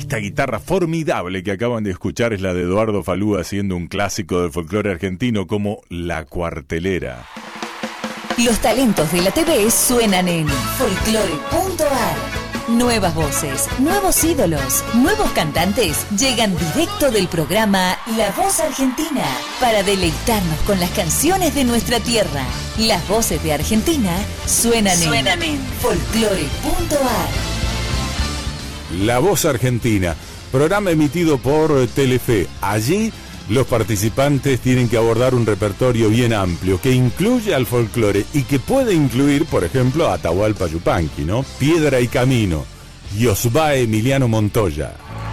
Esta guitarra formidable que acaban de escuchar es la de Eduardo Falú haciendo un clásico del folclore argentino como La Cuartelera. Los talentos de la TV suenan en folclore.ar. Nuevas voces, nuevos ídolos, nuevos cantantes llegan directo del programa La Voz Argentina para deleitarnos con las canciones de nuestra tierra. Las voces de Argentina suenan en folclore.ar. La Voz Argentina, programa emitido por Telefe. Allí los participantes tienen que abordar un repertorio bien amplio que incluye al folclore y que puede incluir, por ejemplo, a Atahualpa Yupanqui, ¿no? Piedra y Camino, y Osvae Emiliano Montoya.